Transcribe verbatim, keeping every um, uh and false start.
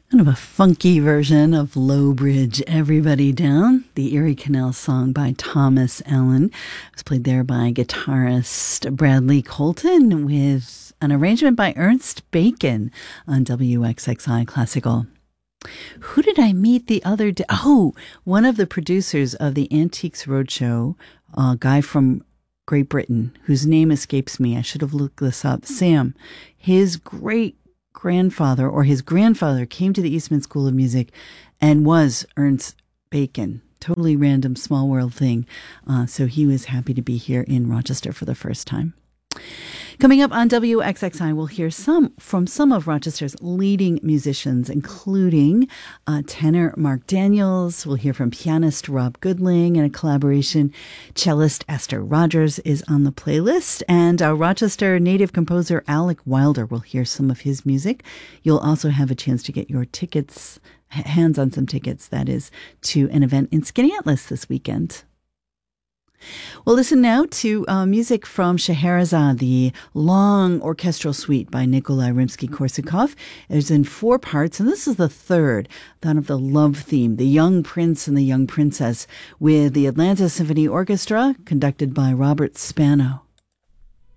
Kind of a funky version of Low Bridge, Everybody Down, the Erie Canal song by Thomas Allen. It was played there by guitarist Bradley Colton with an arrangement by Ernst Bacon on W X X I Classical. Who did I meet the other day? Oh, one of the producers of the Antiques Roadshow, a guy from Great Britain, whose name escapes me. I should have looked this up. Sam. His great grandfather or his grandfather came to the Eastman School of Music and was Ernst Bacon. Totally random small world thing. Uh, so he was happy to be here in Rochester for the first time. Coming up on W X X I, we'll hear some from some of Rochester's leading musicians, including uh, tenor Mark Daniels. We'll hear from pianist Rob Goodling and a collaboration. Cellist Esther Rogers is on the playlist. And uh, Rochester native composer Alec Wilder will hear some of his music. You'll also have a chance to get your tickets, hands on some tickets, that is, to an event in Skaneateles this weekend. Well, listen now to uh, music from Scheherazade, the long orchestral suite by Nikolai Rimsky-Korsakov. It's in four parts, and this is the third, that of the love theme, The Young Prince and the Young Princess, with the Atlanta Symphony Orchestra, conducted by Robert Spano.